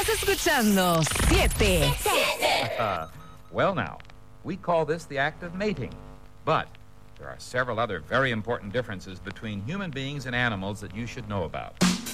Estás escuchando 7. Well now, we call this the act of mating. But there are several other very important differences between human beings and animals that you should know about.